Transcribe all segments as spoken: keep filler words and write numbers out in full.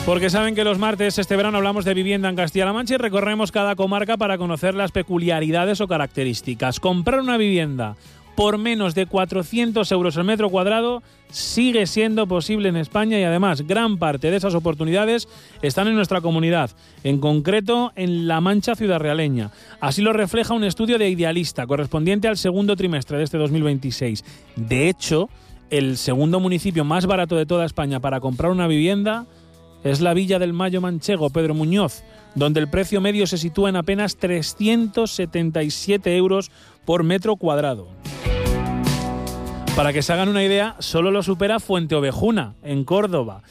Porque saben que los martes este verano hablamos de vivienda en Castilla-La Mancha y recorremos cada comarca para conocer las peculiaridades o características. Comprar una vivienda por menos de cuatrocientos euros el metro cuadrado sigue siendo posible en España y además gran parte de esas oportunidades están en nuestra comunidad, en concreto en La Mancha ciudadrealeña. Así lo refleja un estudio de Idealista correspondiente al segundo trimestre de este dos mil veintiséis. De hecho, el segundo municipio más barato de toda España para comprar una vivienda es la Villa del Mayo manchego, Pedro Muñoz, donde el precio medio se sitúa en apenas trescientos setenta y siete euros por metro cuadrado. Para que se hagan una idea, solo lo supera Fuenteovejuna, en Córdoba,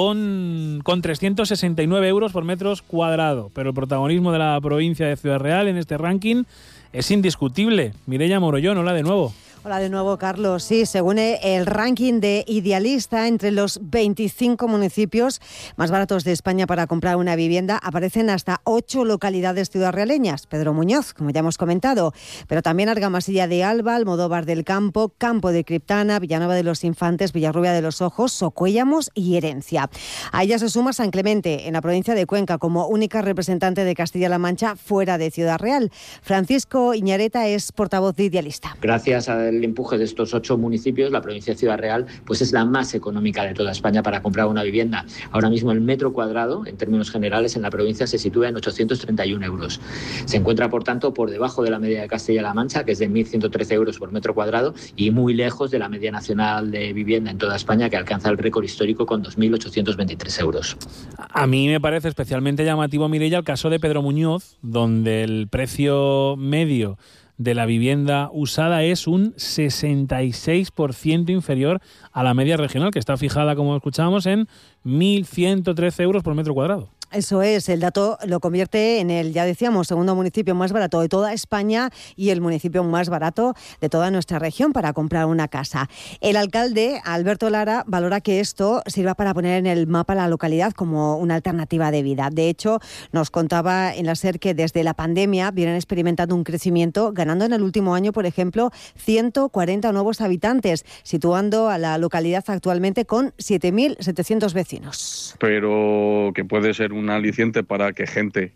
pon, con trescientos sesenta y nueve euros por metro cuadrado. Pero el protagonismo de la provincia de Ciudad Real en este ranking es indiscutible. Mireia Morollón, hola de nuevo. Hola de nuevo, Carlos. Sí, según el ranking de Idealista, entre los veinticinco municipios más baratos de España para comprar una vivienda, aparecen hasta ocho localidades ciudadrealeñas. Pedro Muñoz, como ya hemos comentado, pero también Argamasilla de Alba, Almodóvar del Campo, Campo de Criptana, Villanueva de los Infantes, Villarrubia de los Ojos, Socuéllamos y Herencia. A ella se suma San Clemente, en la provincia de Cuenca, como única representante de Castilla-La Mancha fuera de Ciudad Real. Francisco Iñareta es portavoz de Idealista. Gracias a el empuje de estos ocho municipios, la provincia de Ciudad Real pues es la más económica de toda España para comprar una vivienda. Ahora mismo el metro cuadrado, en términos generales, en la provincia se sitúa en ochocientos treinta y un euros. Se encuentra, por tanto, por debajo de la media de Castilla-La Mancha, que es de mil ciento trece euros por metro cuadrado, y muy lejos de la media nacional de vivienda en toda España, que alcanza el récord histórico con dos mil ochocientos veintitrés euros. A mí me parece especialmente llamativo, Mireia, el caso de Pedro Muñoz, donde el precio medio de la vivienda usada es un sesenta y seis por ciento inferior a la media regional, que está fijada, como escuchábamos, en mil ciento trece euros por metro cuadrado. Eso es, el dato lo convierte en el, ya decíamos, segundo municipio más barato de toda España y el municipio más barato de toda nuestra región para comprar una casa. El alcalde, Alberto Lara, valora que esto sirva para poner en el mapa la localidad como una alternativa de vida. De hecho, nos contaba en la SER que desde la pandemia vienen experimentando un crecimiento, ganando en el último año, por ejemplo, ciento cuarenta nuevos habitantes, situando a la localidad actualmente con siete mil setecientos vecinos. Pero que puede ser un un aliciente para que gente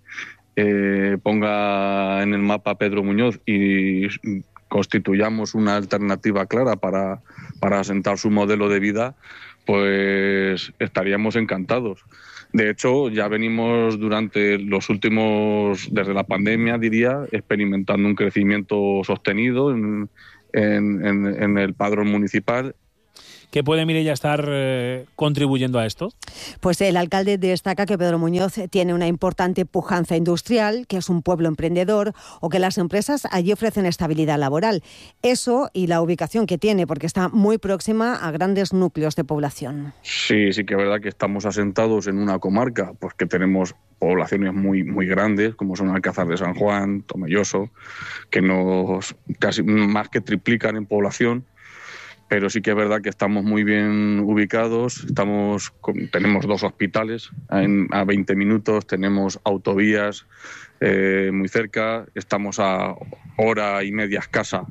eh, ponga en el mapa Pedro Muñoz y constituyamos una alternativa clara para, para asentar su modelo de vida, pues estaríamos encantados. De hecho, ya venimos durante los últimos, desde la pandemia, diría, experimentando un crecimiento sostenido en, en, en, en el padrón municipal. ¿Qué puede, Mireia, estar eh, contribuyendo a esto? Pues el alcalde destaca que Pedro Muñoz tiene una importante pujanza industrial, que es un pueblo emprendedor o que las empresas allí ofrecen estabilidad laboral. Eso y la ubicación que tiene, porque está muy próxima a grandes núcleos de población. Sí, sí que es verdad que estamos asentados en una comarca, pues que tenemos poblaciones muy muy grandes, como son Alcázar de San Juan, Tomelloso, que nos casi más que triplican en población. Pero sí que es verdad que estamos muy bien ubicados, estamos con, tenemos dos hospitales en, a veinte minutos, tenemos autovías eh, muy cerca, estamos a hora y media escasa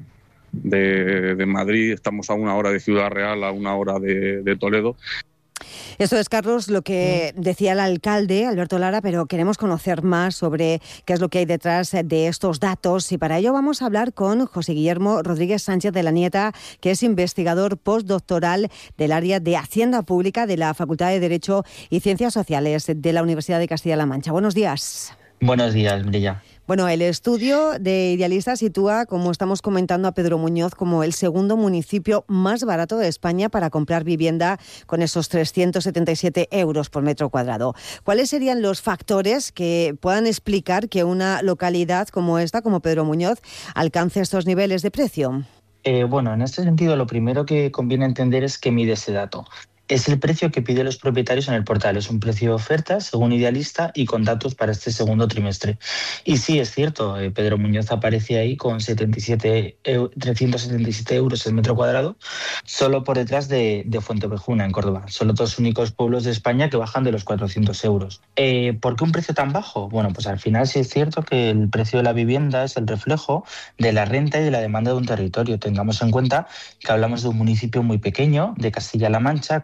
de, de Madrid, estamos a una hora de Ciudad Real, a una hora de, de Toledo. Eso es, Carlos, lo que decía el alcalde, Alberto Lara, pero queremos conocer más sobre qué es lo que hay detrás de estos datos y para ello vamos a hablar con José Guillermo Rodríguez Sánchez de la Nieta, que es investigador postdoctoral del área de Hacienda Pública de la Facultad de Derecho y Ciencias Sociales de la Universidad de Castilla-La Mancha. Buenos días. Buenos días, Mireia. Bueno, el estudio de Idealista sitúa, como estamos comentando, a Pedro Muñoz como el segundo municipio más barato de España para comprar vivienda con esos trescientos setenta y siete euros por metro cuadrado. ¿Cuáles serían los factores que puedan explicar que una localidad como esta, como Pedro Muñoz, alcance estos niveles de precio? Eh, bueno, en este sentido, lo primero que conviene entender es qué mide ese dato. Es el precio que piden los propietarios en el portal. Es un precio de oferta, según Idealista, y con datos para este segundo trimestre. Y sí, es cierto, eh, Pedro Muñoz aparece ahí con setenta y siete, trescientos setenta y siete euros el metro cuadrado, solo por detrás de, de Fuenteovejuna, en Córdoba. Son los dos únicos pueblos de España que bajan de los cuatrocientos euros. Eh, ¿Por qué un precio tan bajo? Bueno, pues al final sí es cierto que el precio de la vivienda es el reflejo de la renta y de la demanda de un territorio. Tengamos en cuenta que hablamos de un municipio muy pequeño, de Castilla-La Mancha, con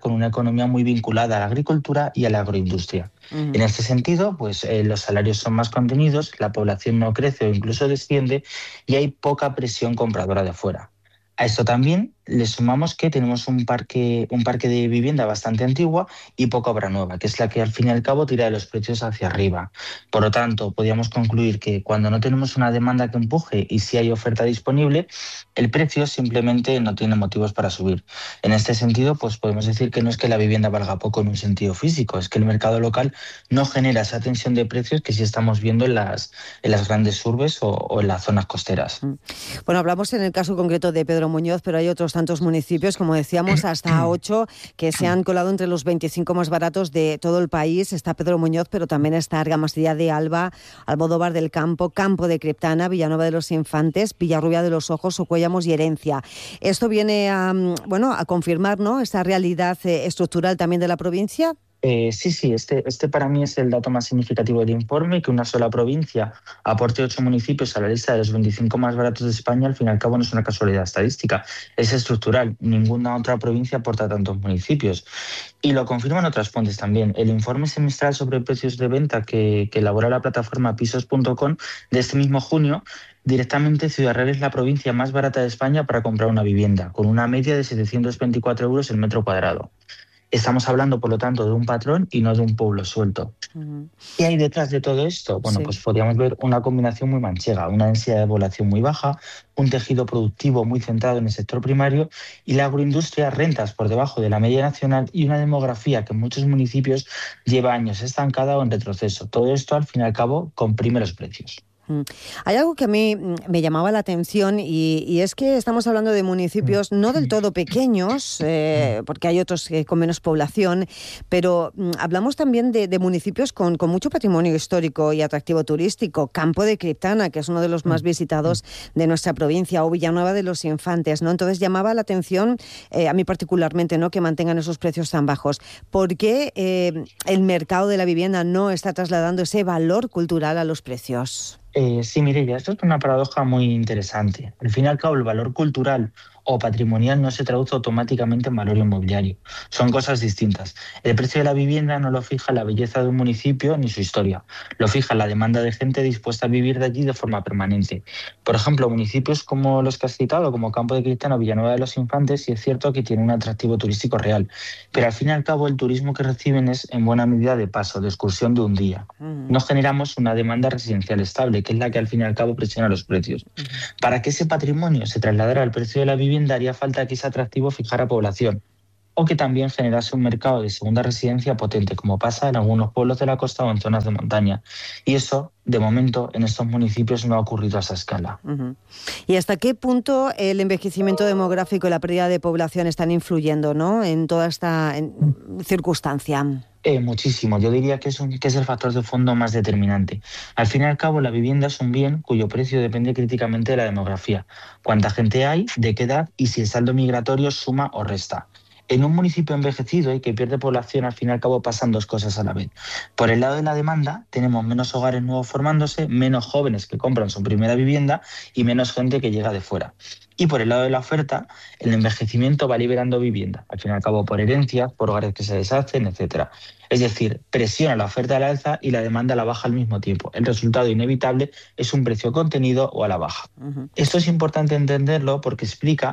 con una economía muy vinculada a la agricultura y a la agroindustria. Uh-huh. En este sentido, pues eh, los salarios son más contenidos, la población no crece o incluso desciende y hay poca presión compradora de fuera. A esto también le sumamos que tenemos un parque, un parque de vivienda bastante antigua y poca obra nueva, que es la que al fin y al cabo tira de los precios hacia arriba. Por lo tanto, podríamos concluir que cuando no tenemos una demanda que empuje y si hay oferta disponible, el precio simplemente no tiene motivos para subir. En este sentido, pues podemos decir que no es que la vivienda valga poco en un sentido físico, es que el mercado local no genera esa tensión de precios que sí estamos viendo en las, en las grandes urbes o, o en las zonas costeras. Bueno, hablamos en el caso concreto de Pedro Muñoz, pero hay otros tantos municipios, como decíamos, hasta ocho, que se han colado entre los veinticinco más baratos de todo el país. Está Pedro Muñoz, pero también está Argamasilla de Alba, Almodóvar del Campo, Campo de Criptana, Villanueva de los Infantes, Villarrubia de los Ojos, Socuéllamos y Herencia. Esto viene a, bueno, a confirmar, ¿no?, esta realidad eh, estructural también de la provincia. Eh, sí, sí, este, este para mí es el dato más significativo del informe, que una sola provincia aporte ocho municipios a la lista de los veinticinco más baratos de España, al fin y al cabo no es una casualidad estadística, es estructural, ninguna otra provincia aporta tantos municipios. Y lo confirman otras fuentes también. El informe semestral sobre precios de venta que, que elabora la plataforma pisos punto com de este mismo junio, directamente Ciudad Real es la provincia más barata de España para comprar una vivienda, con una media de setecientos veinticuatro euros el metro cuadrado. Estamos hablando, por lo tanto, de un patrón y no de un pueblo suelto. Uh-huh. ¿Qué hay detrás de todo esto? Bueno, sí. pues podríamos ver una combinación muy manchega, una densidad de población muy baja, un tejido productivo muy centrado en el sector primario y la agroindustria, rentas por debajo de la media nacional y una demografía que en muchos municipios lleva años estancada o en retroceso. Todo esto, al fin y al cabo, comprime los precios. Hay algo que a mí me llamaba la atención y, y es que estamos hablando de municipios no del todo pequeños, eh, porque hay otros eh, con menos población, pero mm, hablamos también de, de municipios con, con mucho patrimonio histórico y atractivo turístico. Campo de Criptana, que es uno de los más visitados de nuestra provincia, o Villanueva de los Infantes, ¿no? Entonces llamaba la atención, eh, a mí particularmente, ¿no?, que mantengan esos precios tan bajos. ¿Por qué eh, el mercado de la vivienda no está trasladando ese valor cultural a los precios? Eh, sí, Mireia, esto es una paradoja muy interesante. Al fin y al cabo, el valor cultural o patrimonial no se traduce automáticamente en valor inmobiliario. Son cosas distintas. El precio de la vivienda no lo fija la belleza de un municipio ni su historia. Lo fija la demanda de gente dispuesta a vivir de allí de forma permanente. Por ejemplo, municipios como los que has citado, como Campo de Criptana o Villanueva de los Infantes, sí es cierto que tienen un atractivo turístico real. Pero al fin y al cabo, el turismo que reciben es en buena medida de paso, de excursión de un día. No generamos una demanda residencial estable, que es la que al fin y al cabo presiona los precios. Para que ese patrimonio se trasladara al precio de la vivienda, haría falta que ese atractivo fijara población o que también generase un mercado de segunda residencia potente, como pasa en algunos pueblos de la costa o en zonas de montaña. Y eso, de momento, en estos municipios no ha ocurrido a esa escala. Uh-huh. ¿Y hasta qué punto el envejecimiento demográfico y la pérdida de población están influyendo, ¿no?, en toda esta en, circunstancia? Eh, muchísimo. Yo diría que es, un, que es el factor de fondo más determinante. Al fin y al cabo, la vivienda es un bien cuyo precio depende críticamente de la demografía. Cuánta gente hay, de qué edad y si el saldo migratorio suma o resta. En un municipio envejecido y que pierde población, al fin y al cabo pasan dos cosas a la vez. Por el lado de la demanda, tenemos menos hogares nuevos formándose, menos jóvenes que compran su primera vivienda y menos gente que llega de fuera. Y por el lado de la oferta, el envejecimiento va liberando vivienda, al fin y al cabo por herencias, por hogares que se deshacen, etcétera. Es decir, presiona la oferta al alza y la demanda a la baja al mismo tiempo. El resultado inevitable es un precio contenido o a la baja. Uh-huh. Esto es importante entenderlo porque explica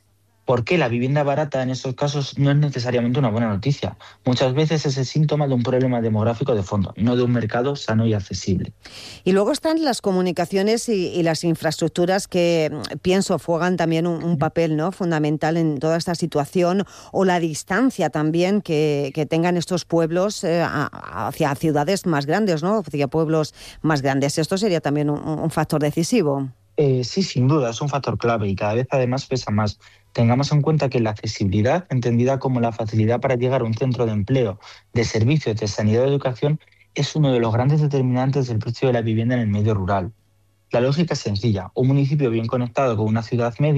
por qué la vivienda barata en estos casos no es necesariamente una buena noticia. Muchas veces es el síntoma de un problema demográfico de fondo, no de un mercado sano y accesible. Y luego están las comunicaciones y, y las infraestructuras que, pienso, juegan también un, un papel, ¿no?, fundamental en toda esta situación, o la distancia también que, que tengan estos pueblos eh, hacia ciudades más grandes, ¿no?, hacia pueblos más grandes. Esto sería también un, un factor decisivo. Eh, sí, sin duda, es un factor clave y cada vez además pesa más. Tengamos en cuenta que la accesibilidad, entendida como la facilidad para llegar a un centro de empleo, de servicios, de sanidad o de educación, es uno de los grandes determinantes del precio de la vivienda en el medio rural. La lógica es sencilla. Un municipio bien conectado con una ciudad media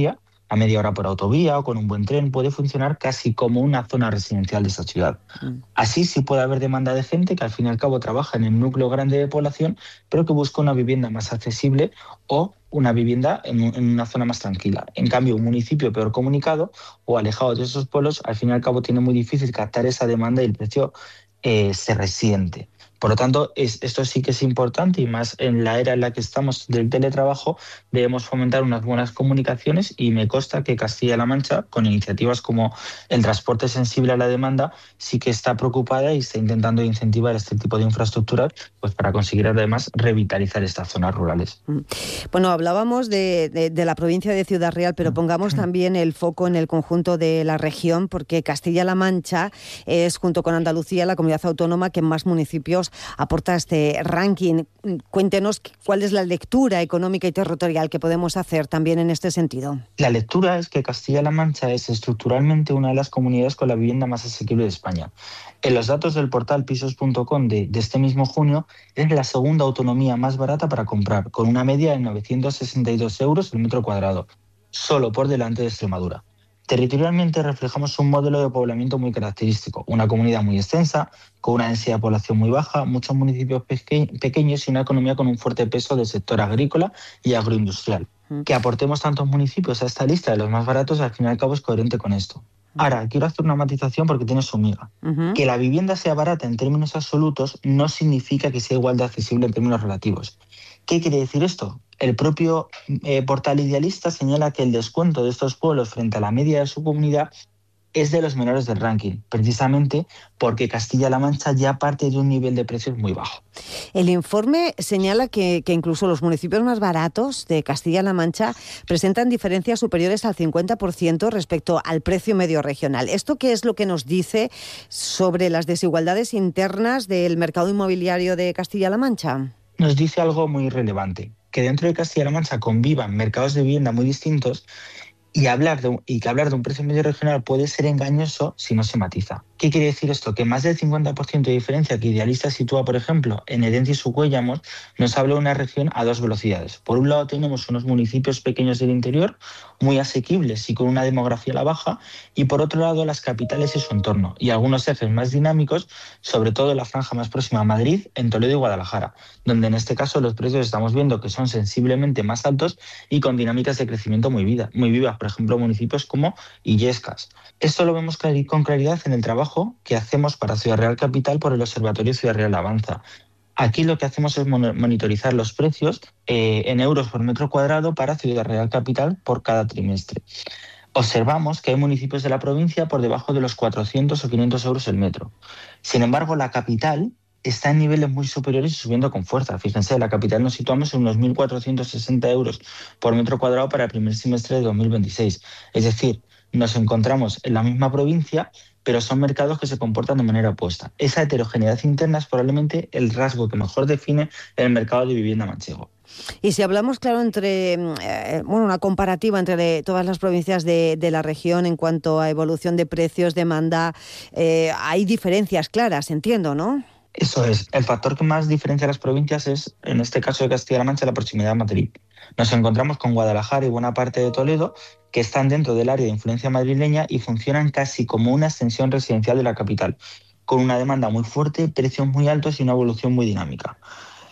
a media hora por autovía o con un buen tren, puede funcionar casi como una zona residencial de esa ciudad. Mm. Así sí puede haber demanda de gente que al fin y al cabo trabaja en el núcleo grande de población, pero que busca una vivienda más accesible o una vivienda en, en una zona más tranquila. En cambio, un municipio peor comunicado o alejado de esos pueblos, al fin y al cabo tiene muy difícil captar esa demanda y el precio eh, se resiente. Por lo tanto, es, esto sí que es importante y más en la era en la que estamos del teletrabajo, debemos fomentar unas buenas comunicaciones y me consta que Castilla-La Mancha, con iniciativas como el transporte sensible a la demanda, sí que está preocupada y está intentando incentivar este tipo de infraestructuras pues para conseguir además revitalizar estas zonas rurales. Bueno, hablábamos de, de, de la provincia de Ciudad Real, pero pongamos también el foco en el conjunto de la región, porque Castilla-La Mancha es, junto con Andalucía, la comunidad autónoma que más municipios aporta este ranking. Cuéntenos cuál es la lectura económica y territorial que podemos hacer también en este sentido. La lectura es que Castilla-La Mancha es estructuralmente una de las comunidades con la vivienda más asequible de España. En los datos del portal pisos punto com de, de este mismo junio, es la segunda autonomía más barata para comprar, con una media de novecientos sesenta y dos euros el metro cuadrado, solo por delante de Extremadura. Territorialmente reflejamos un modelo de poblamiento muy característico, una comunidad muy extensa, con una densidad de población muy baja, muchos municipios peque- pequeños y una economía con un fuerte peso del sector agrícola y agroindustrial. Que aportemos tantos municipios a esta lista de los más baratos, al fin y al cabo es coherente con esto. Ahora, quiero hacer una matización porque tiene su miga. Uh-huh. Que la vivienda sea barata en términos absolutos no significa que sea igual de accesible en términos relativos. ¿Qué quiere decir esto? El propio eh, portal Idealista señala que el descuento de estos pueblos frente a la media de su comunidad es de los menores del ranking, precisamente porque Castilla-La Mancha ya parte de un nivel de precios muy bajo. El informe señala que, que incluso los municipios más baratos de Castilla-La Mancha presentan diferencias superiores al cincuenta por ciento respecto al precio medio regional. ¿Esto qué es lo que nos dice sobre las desigualdades internas del mercado inmobiliario de Castilla-La Mancha? Nos dice algo muy relevante, que dentro de Castilla-La Mancha convivan mercados de vivienda muy distintos y, hablar de un, y que hablar de un precio medio regional puede ser engañoso si no se matiza. ¿Qué quiere decir esto? Que más del cincuenta por ciento de diferencia que Idealista sitúa, por ejemplo, en Herencia y Cuéllamos, nos habla de una región a dos velocidades. Por un lado tenemos unos municipios pequeños del interior, muy asequibles y con una demografía a la baja, y por otro lado las capitales y su entorno, y algunos ejes más dinámicos, sobre todo en la franja más próxima a Madrid, en Toledo y Guadalajara, donde en este caso los precios estamos viendo que son sensiblemente más altos y con dinámicas de crecimiento muy, vida, muy vivas, por ejemplo, municipios como Illescas. Esto lo vemos con claridad en el trabajo que hacemos para Ciudad Real Capital por el Observatorio Ciudad Real Avanza. Aquí lo que hacemos es monitorizar los precios eh, en euros por metro cuadrado para Ciudad Real Capital por cada trimestre. Observamos que hay municipios de la provincia por debajo de los cuatrocientos o quinientos euros el metro. Sin embargo, la capital está en niveles muy superiores y subiendo con fuerza. Fíjense, en la capital nos situamos en unos mil cuatrocientos sesenta euros por metro cuadrado para el primer semestre de dos mil veintiséis. Es decir, nos encontramos en la misma provincia, pero son mercados que se comportan de manera opuesta. Esa heterogeneidad interna es probablemente el rasgo que mejor define el mercado de vivienda manchego. Y si hablamos, claro, entre eh, bueno, una comparativa entre todas las provincias de, de la región en cuanto a evolución de precios, demanda, eh, hay diferencias claras, entiendo, ¿no? Eso es. El factor que más diferencia a las provincias es, en este caso de Castilla-La Mancha, la proximidad a Madrid. Nos encontramos con Guadalajara y buena parte de Toledo, que están dentro del área de influencia madrileña y funcionan casi como una extensión residencial de la capital, con una demanda muy fuerte, precios muy altos y una evolución muy dinámica.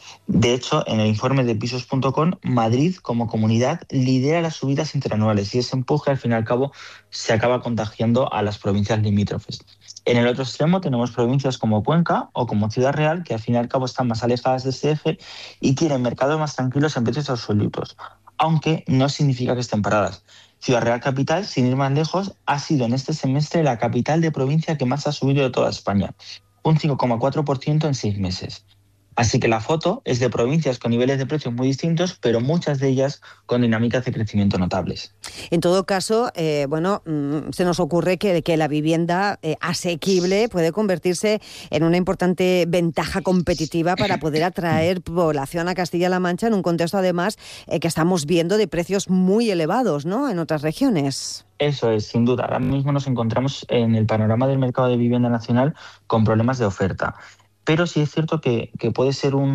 De hecho, en el informe de pisos punto com, Madrid como comunidad lidera las subidas interanuales y ese empuje al fin y al cabo se acaba contagiando a las provincias limítrofes. En el otro extremo tenemos provincias como Cuenca o como Ciudad Real, que al fin y al cabo están más alejadas de este eje y tienen mercados más tranquilos en precios absolutos, aunque no significa que estén paradas. Ciudad Real Capital, sin ir más lejos, ha sido en este semestre la capital de provincia que más ha subido de toda España, un cinco coma cuatro por ciento en seis meses. Así que la foto es de provincias con niveles de precios muy distintos, pero muchas de ellas con dinámicas de crecimiento notables. En todo caso, eh, bueno, se nos ocurre que, que la vivienda eh, asequible puede convertirse en una importante ventaja competitiva para poder atraer población a Castilla-La Mancha en un contexto, además, eh, que estamos viendo de precios muy elevados, ¿no?, en otras regiones. Eso es, sin duda. Ahora mismo nos encontramos en el panorama del mercado de vivienda nacional con problemas de oferta. Pero sí es cierto que, que puede ser un,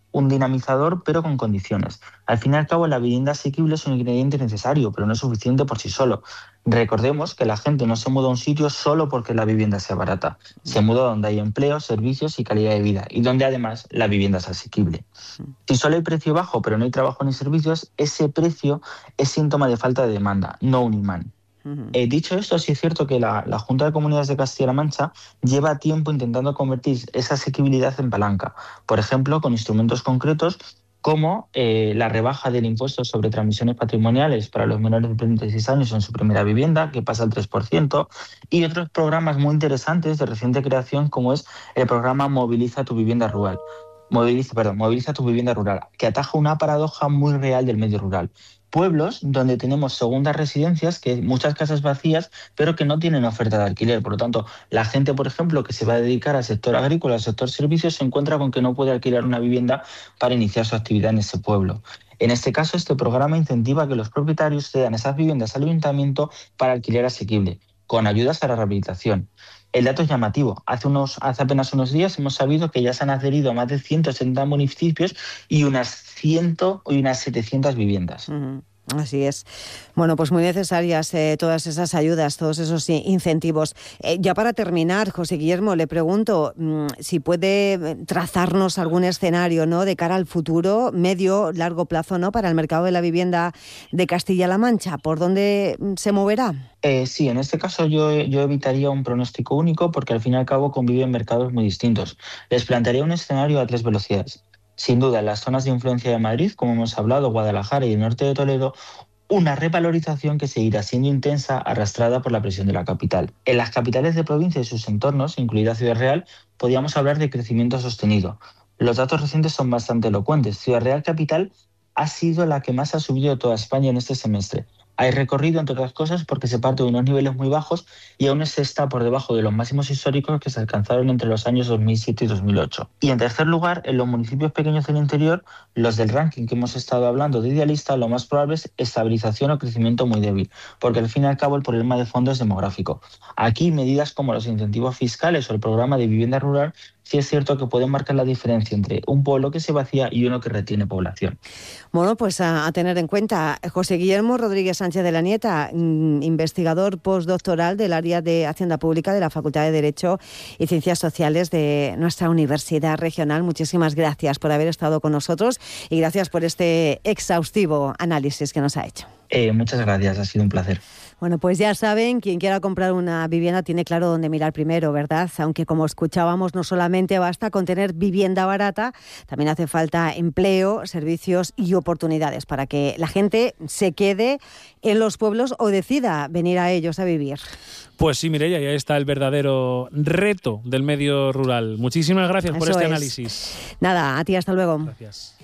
un dinamizador, pero con condiciones. Al fin y al cabo, la vivienda asequible es un ingrediente necesario, pero no es suficiente por sí solo. Recordemos que la gente no se muda a un sitio solo porque la vivienda sea barata. Se muda donde hay empleo, servicios y calidad de vida, y donde además la vivienda es asequible. Si solo hay precio bajo, pero no hay trabajo ni servicios, ese precio es síntoma de falta de demanda, no un imán. Eh, dicho esto, sí es cierto que la, la Junta de Comunidades de Castilla-La Mancha lleva tiempo intentando convertir esa asequibilidad en palanca, por ejemplo, con instrumentos concretos como eh, la rebaja del impuesto sobre transmisiones patrimoniales para los menores de treinta y seis años en su primera vivienda, que pasa al tres por ciento, y otros programas muy interesantes de reciente creación, como es el programa Moviliza tu vivienda rural. Moviliza, perdón, Moviliza tu vivienda rural, que ataja una paradoja muy real del medio rural. Pueblos donde tenemos segundas residencias, que muchas casas vacías, pero que no tienen oferta de alquiler. Por lo tanto, la gente, por ejemplo, que se va a dedicar al sector agrícola, al sector servicios, se encuentra con que no puede alquilar una vivienda para iniciar su actividad en ese pueblo. En este caso, este programa incentiva que los propietarios cedan esas viviendas al ayuntamiento para alquiler asequible, con ayudas a la rehabilitación. El dato es llamativo. Hace, unos, hace apenas unos días hemos sabido que ya se han adherido más de ciento setenta municipios y unas cien y unas setecientas viviendas. Uh-huh. Así es. Bueno, pues muy necesarias eh, todas esas ayudas, todos esos incentivos. Eh, ya para terminar, José Guillermo, le pregunto mmm, si puede trazarnos algún escenario, ¿no?, de cara al futuro, medio, largo plazo, ¿no?, para el mercado de la vivienda de Castilla-La Mancha. ¿Por dónde se moverá? Eh, sí, en este caso yo, yo evitaría un pronóstico único porque al fin y al cabo conviven mercados muy distintos. Les plantearía un escenario a tres velocidades. Sin duda, en las zonas de influencia de Madrid, como hemos hablado, Guadalajara y el norte de Toledo, una revalorización que seguirá siendo intensa, arrastrada por la presión de la capital. En las capitales de provincia y sus entornos, incluida Ciudad Real, podríamos hablar de crecimiento sostenido. Los datos recientes son bastante elocuentes. Ciudad Real capital ha sido la que más ha subido de toda España en este semestre. Hay recorrido, entre otras cosas, porque se parte de unos niveles muy bajos y aún se está por debajo de los máximos históricos que se alcanzaron entre los años dos mil siete y dos mil ocho. Y en tercer lugar, en los municipios pequeños del interior, los del ranking que hemos estado hablando de Idealista, lo más probable es estabilización o crecimiento muy débil, porque al fin y al cabo el problema de fondo es demográfico. Aquí medidas como los incentivos fiscales o el programa de vivienda rural sí es cierto que pueden marcar la diferencia entre un pueblo que se vacía y uno que retiene población. Bueno, pues a, a tener en cuenta. José Guillermo Rodríguez Sánchez de la Nieta, investigador postdoctoral del área de Hacienda Pública de la Facultad de Derecho y Ciencias Sociales de nuestra Universidad Regional. Muchísimas gracias por haber estado con nosotros y gracias por este exhaustivo análisis que nos ha hecho. Eh, muchas gracias, ha sido un placer. Bueno, pues ya saben, quien quiera comprar una vivienda tiene claro dónde mirar primero, ¿verdad? Aunque como escuchábamos, no solamente basta con tener vivienda barata, también hace falta empleo, servicios y oportunidades para que la gente se quede en los pueblos o decida venir a ellos a vivir. Pues sí, Mireia, y ahí está el verdadero reto del medio rural. Muchísimas gracias por Eso este es. análisis. Nada, a ti hasta luego. Gracias.